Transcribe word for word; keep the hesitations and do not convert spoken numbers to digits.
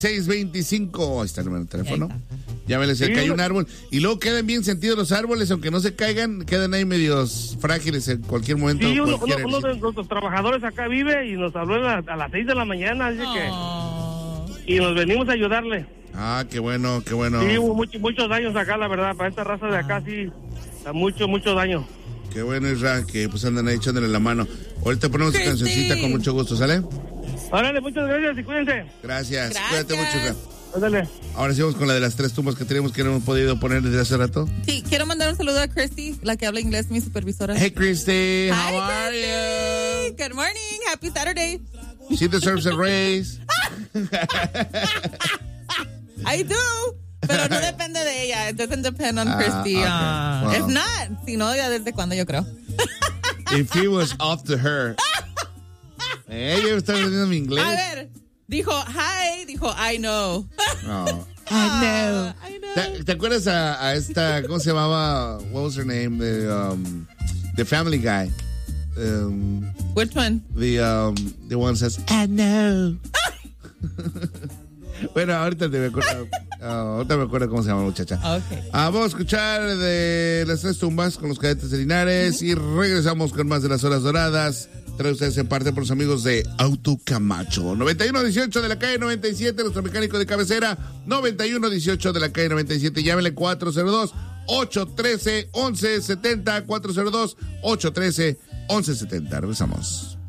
seis veinticinco. Ahí está el número de teléfono. Ya me les se cayó un árbol. Y luego quedan bien sentidos los árboles, aunque no se caigan, quedan ahí medios frágiles en cualquier momento. Sí, uno, uno, uno de nuestros trabajadores acá vive y nos habló a, a las seis de la mañana, dice oh. que... Y nos venimos a ayudarle. Ah, qué bueno, qué bueno. Sí, hubo mucho, muchos daños acá, la verdad. Para esta raza de acá sí, da mucho, mucho daño. Qué bueno, Isra, que pues andan ahí echándole la mano. Ahorita ponemos su cancioncita con mucho gusto, ¿sale? Órale, muchas gracias y cuídense. Gracias, gracias. Cuídate mucho, Isra. Ándale. Ahora sí vamos con la de las tres tumbas que teníamos que no hemos podido poner desde hace rato. Sí, quiero mandar un saludo a Christy, la que habla inglés, mi supervisora. Hey, Christy, how Hi, are Christy. you? Good morning, happy Saturday. She deserves a raise. I do. Pero no depende de ella. It doesn't depend on Ah, Christy. okay. Uh, Well. It's not. Si no, ya desde cuando yo creo. If he was off to her. Ella está aprendiendo mi inglés. A ver, dijo hi, dijo I know. No. I know. I know. ¿Te, te acuerdas a, a esta, cómo se llamaba? What was her name? The, um, the Family Guy. Um, Which one? the, um, the one says, I know. Bueno, ahorita te me acuerdo, uh, ahorita me acuerdo cómo se llama la muchacha. Okay. Uh, vamos a escuchar de las tres tumbas con los cadetes de Linares uh-huh. y regresamos con más de las horas doradas. Trae ustedes en parte por los amigos de Auto Camacho. noventa y uno dieciocho de la calle noventa y siete, nuestro mecánico de cabecera. noventa y uno dieciocho de la calle noventa y siete. Llámenle cuatro cero dos, ocho uno tres, once setenta. cuatro cero dos, ocho uno tres, once setenta. Regresamos.